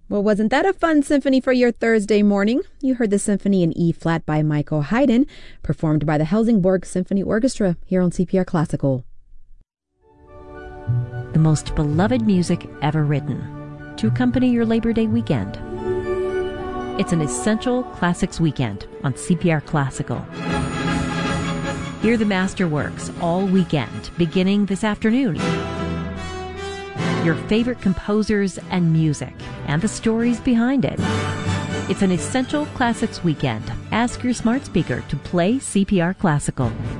Well, wasn't that a fun symphony for your Thursday morning? You heard the symphony in E-flat by Michael Haydn, performed by the Helsingborg Symphony Orchestra here on CPR Classical. The most beloved music ever written to accompany your Labor Day weekend. It's an essential classics weekend on CPR Classical. Hear the masterworks all weekend, beginning this afternoon. Your favorite composers and music, and the stories behind it. It's an essential classics weekend. Ask your smart speaker to play CPR Classical.